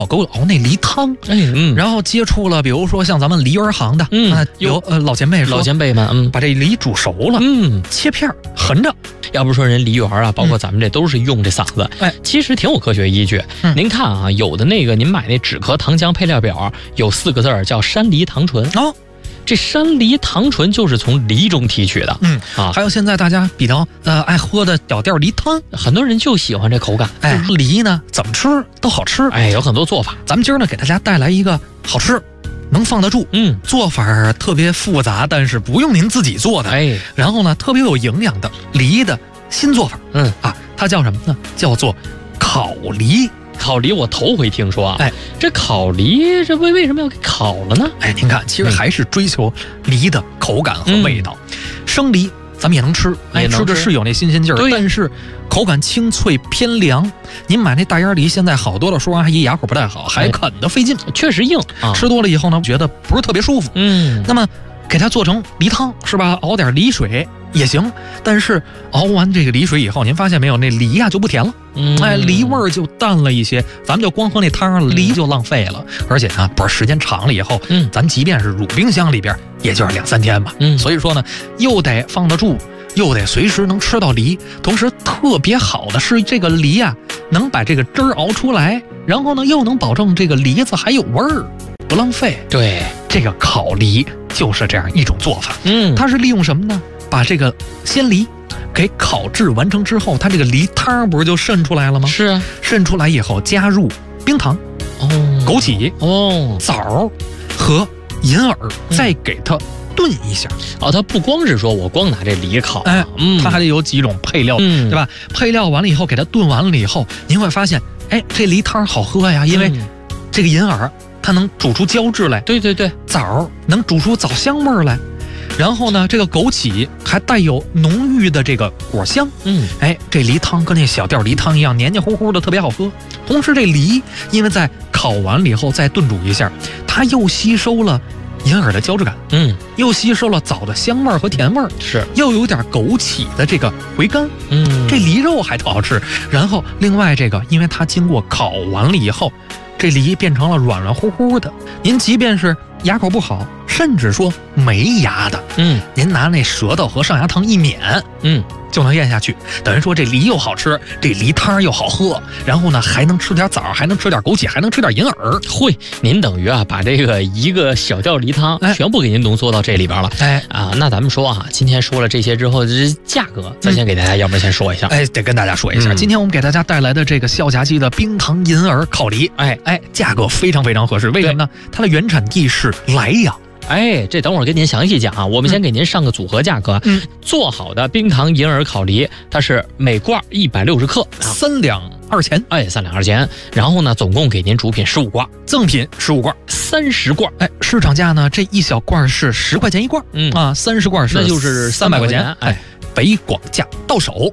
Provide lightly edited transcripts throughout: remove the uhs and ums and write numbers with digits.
沟熬那梨汤，然后接触了，比如说像咱们梨园行的，有老前辈们，把这梨煮熟了，切片横着。 要不说人梨园啊，包括咱们这都是用这嗓子，其实挺有科学依据。您看啊，有的那个您买那止咳糖浆配料表，有4个字叫山梨糖醇哦。这山梨糖醇就是从梨中提取的， 还有现在大家比较爱喝的小吊梨汤， 很多人就喜欢这口感。 梨呢怎么吃都好吃， 有很多做法。 咱们今儿呢给大家带来一个好吃，能放得住，做法特别复杂，但是不用您自己做的，然后呢特别有营养的梨的新做法，它叫什么呢？叫做烤梨。 烤梨我头回听说啊，这烤梨这为什么要给烤了呢？ 您看，其实还是追求梨的口感和味道。生梨咱们也能吃，吃着是有那新鲜劲儿，但是口感清脆偏凉。您买那大烟梨，现在好多的说阿姨牙口不太好，还啃得费劲， 确实硬， 吃多了以后呢，觉得不是特别舒服。那么给它做成梨汤是吧？熬点梨水也行，但是熬完这个梨水以后，您发现没有，那梨就不甜了，梨味儿就淡了一些，咱们就光喝那汤，梨就浪费了。而且呢，不是时间长了以后，咱即便是入冰箱里边，也就是2、3天吧。所以说呢，又得放得住，又得随时能吃到梨。同时特别好的是，这个梨能把这个汁儿熬出来，然后呢又能保证这个梨子还有味儿，不浪费。 对， 这个烤梨就是这样一种做法。它是利用什么呢？把这个鲜梨给烤制完成之后，它这个梨汤不是就渗出来了吗？ 是啊， 渗出来以后加入冰糖、枸杞、枣和银耳，再给它炖一下。 它不光是说我光拿这梨烤， 它还得有几种配料，对吧？配料完了以后，给它炖完了以后，您会发现，这梨汤好喝呀，因为这个银耳它能煮出胶质来， 对， 枣能煮出枣香味儿来。然后呢，这个枸杞还带有浓郁的这个果香，这梨汤跟那小吊梨汤一样，黏黏糊糊的，特别好喝。同时这梨因为在烤完了以后再炖煮一下，它又吸收了银耳的胶质感，又吸收了枣的香味和甜味， 是又有点枸杞的这个回甘，这梨肉还特好吃。然后另外这个，因为它经过烤完了以后，这梨变成了软软乎乎的，您即便是牙口不好，甚至说没牙的，您拿那舌头和上牙膛一抿，就能咽下去。等于说这梨又好吃，这梨汤又好喝，然后呢还能吃点枣，还能吃点枸杞，还能吃点银耳。 您等于把这个一个小吊梨汤全部给您浓缩到这里边了。那咱们说今天说了这些之后，这价格咱先给大家，要不然先说一下。 得跟大家说一下，今天我们给大家带来的这个孝家鸡的冰糖银耳烤梨，价格非常非常合适。为什么呢？它的原产地是莱阳。 这等会儿跟您详细讲啊，我们先给您上个组合价格。做好的冰糖银耳烤梨，它是每罐160克 ，3两2钱。 3两2钱。然后呢，总共给您主品15罐， 赠品15罐 ，30罐。 市场价呢，这一小罐是10块钱一罐，30罐是那就是300块钱。 北广价到手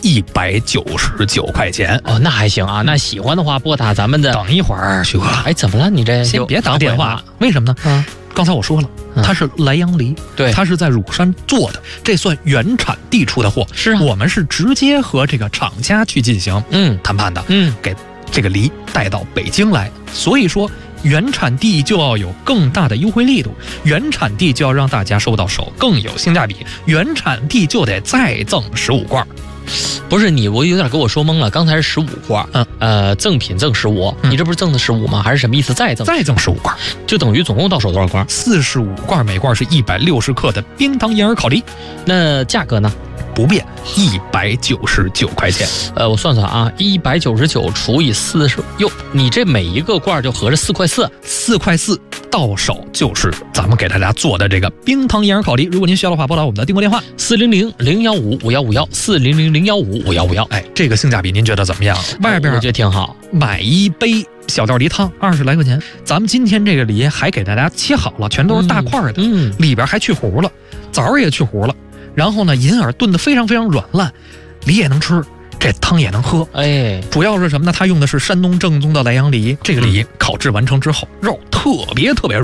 ，199块钱。 那还行啊。那喜欢的话，拨打咱们的。 等一会儿，徐哥。 怎么了？你这先别打电话，为什么呢？刚才我说了，它是莱阳梨， 对， 它是在乳山做的，这算原产地出的货。 是我们是直接和这个厂家去进行谈判的，给这个梨带到北京来。所以说，原产地就要有更大的优惠力度，原产地就要让大家收到手更有性价比，原产地就得再赠15罐。 不是我有点给我说懵了。刚才是15罐，赠品赠15，你这不是赠的15吗？还是什么意思？再赠 15罐， 就等于总共到手多少罐 ？45罐，每罐是160克的冰糖银耳烤梨。 那价格呢？ 不变，199块钱。 我算算啊，199除以40，你这每一个罐就合着4块4，4 块4到手就是咱们给大家做的这个冰糖银耳烤梨。如果您需要的话，拨打我们的订购电话 400-015-5151，400-015-5151。 这个性价比您觉得怎么样？外边我觉得挺好， 买一杯小吊梨汤20来块钱，咱们今天这个梨还给大家切好了，全都是大块的，里边还去核了，枣也去核了。然后呢，银耳炖得非常非常软烂，梨也能吃，这汤也能喝。主要是什么呢？它用的是山东正宗的莱阳梨，这个梨烤制完成之后，肉特别特别软。